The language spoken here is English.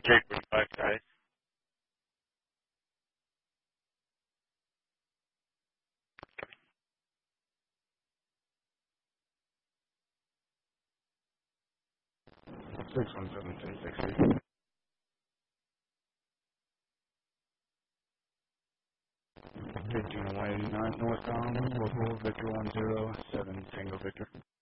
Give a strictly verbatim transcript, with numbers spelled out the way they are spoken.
J forty-five guys. six one seven three six three. Fifteen one eighty nine northbound, local Victor one zero seven Tango Victor.